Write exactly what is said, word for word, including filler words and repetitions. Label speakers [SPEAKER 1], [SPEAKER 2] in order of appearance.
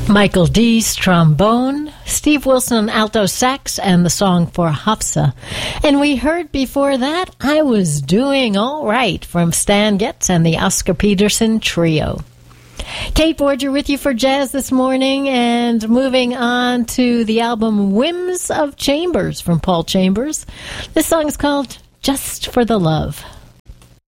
[SPEAKER 1] Michael Dees, trombone, Steve Wilson, alto sax, and the song for Hafsa. And we heard before that, I Was Doing All Right from Stan Getz and the Oscar Peterson Trio. Kate Borger with you for jazz this morning, and moving on to the album Whims of Chambers from Paul Chambers. This song is called Just for the Love.